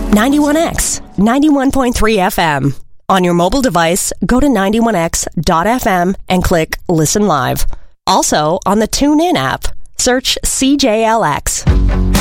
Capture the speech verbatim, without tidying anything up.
ninety-one X, ninety-one point three F M. On your mobile device, go to ninety-one X dot F M and click Listen Live. Also, on the TuneIn app, search C J L X.